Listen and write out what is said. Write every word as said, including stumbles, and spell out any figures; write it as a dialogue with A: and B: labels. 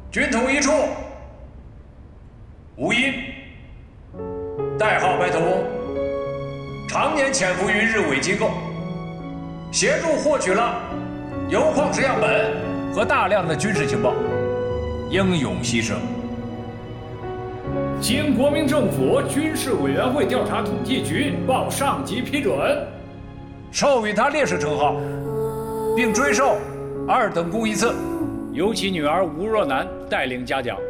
A: 军统一处，吴英，代号白头翁，常年潜伏于日伪机构，协助获取了铀矿石样本和大量的军事情报，英勇牺牲。
B: 经国民政府军事委员会调查统计局报上级批准，
A: 授予他烈士称号，并追授二等功一次。
B: 由其女儿吴若楠带领嘉奖。